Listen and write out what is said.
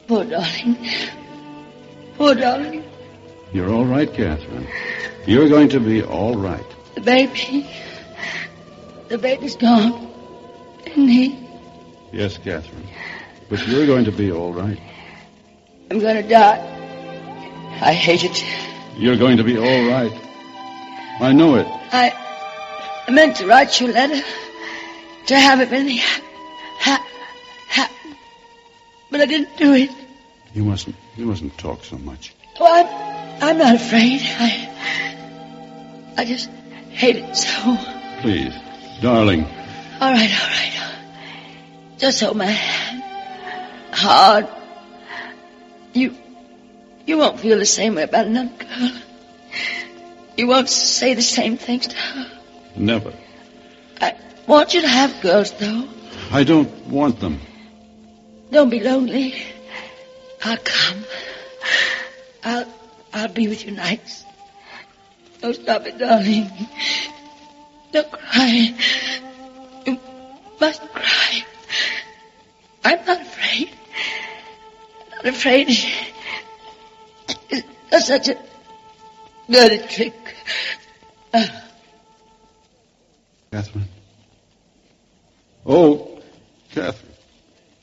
Poor darling. Poor darling. You're all right, Catherine. You're going to be all right. The baby's gone. Isn't he? Yes, Catherine. But you're going to be all right. I'm going to die. I hate it. You're going to be all right. I know it. I meant to write you a letter to have it really happen. But I didn't do it. You mustn't talk so much. Oh, I'm not afraid. I just hate it so. Please, darling. All right. Just hold my hand. Hard. You won't feel the same way about another girl. You won't say the same things to her. Never. I want you to have girls, though. I don't want them. Don't be lonely. I'll come. I'll be with you nights. Don't stop it, darling. Don't cry. You mustn't cry. I'm not afraid. Not afraid. It's such a dirty trick. Catherine. Oh, Catherine.